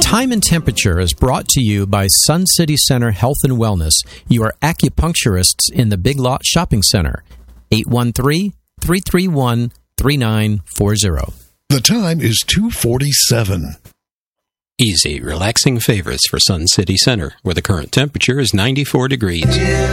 Time and Temperature is brought to you by Sun City Center Health and Wellness, your acupuncturists in the Big Lot Shopping Center. 813-331-3940. The time is 2:47. Easy, relaxing favorites for Sun City Center, where the current temperature is 94 degrees.